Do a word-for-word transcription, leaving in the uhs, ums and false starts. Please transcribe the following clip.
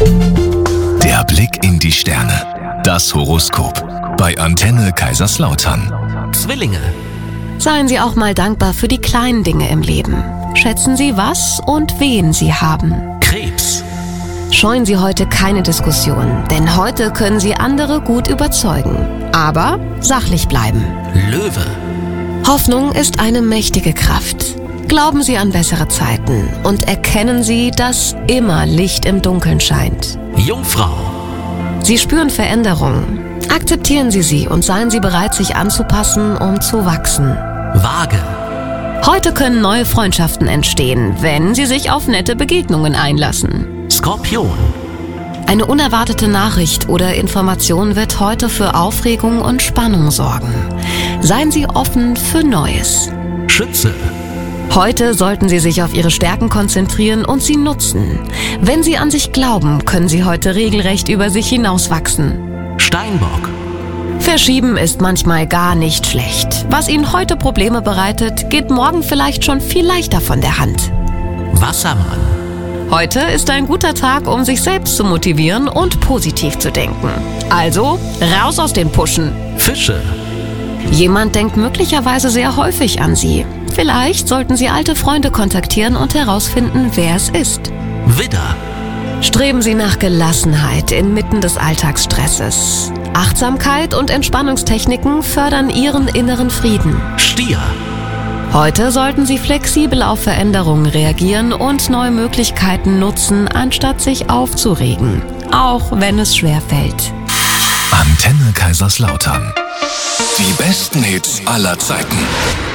Der Blick in die Sterne. Das Horoskop. Bei Antenne Kaiserslautern. Zwillinge. Seien Sie auch mal dankbar für die kleinen Dinge im Leben. Schätzen Sie, was und wen Sie haben. Krebs. Scheuen Sie heute keine Diskussion, denn heute können Sie andere gut überzeugen. Aber sachlich bleiben. Löwe. Hoffnung ist eine mächtige Kraft. Glauben Sie an bessere Zeiten und erkennen Sie, dass immer Licht im Dunkeln scheint. Jungfrau. Sie spüren Veränderungen. Akzeptieren Sie sie und seien Sie bereit, sich anzupassen, um zu wachsen. Waage. Heute können neue Freundschaften entstehen, wenn Sie sich auf nette Begegnungen einlassen. Skorpion. Eine unerwartete Nachricht oder Information wird heute für Aufregung und Spannung sorgen. Seien Sie offen für Neues. Schütze. Heute sollten Sie sich auf Ihre Stärken konzentrieren und sie nutzen. Wenn Sie an sich glauben, können Sie heute regelrecht über sich hinauswachsen. Steinbock. Verschieben ist manchmal gar nicht schlecht. Was Ihnen heute Probleme bereitet, geht morgen vielleicht schon viel leichter von der Hand. Wassermann. Heute ist ein guter Tag, um sich selbst zu motivieren und positiv zu denken. Also, raus aus den Puschen. Fische. Jemand denkt möglicherweise sehr häufig an Sie. Vielleicht sollten Sie alte Freunde kontaktieren und herausfinden, wer es ist. Widder. Streben Sie nach Gelassenheit inmitten des Alltagsstresses. Achtsamkeit und Entspannungstechniken fördern Ihren inneren Frieden. Stier. Heute sollten Sie flexibel auf Veränderungen reagieren und neue Möglichkeiten nutzen, anstatt sich aufzuregen. Auch wenn es schwerfällt. Antenne Kaiserslautern. Die besten Hits aller Zeiten.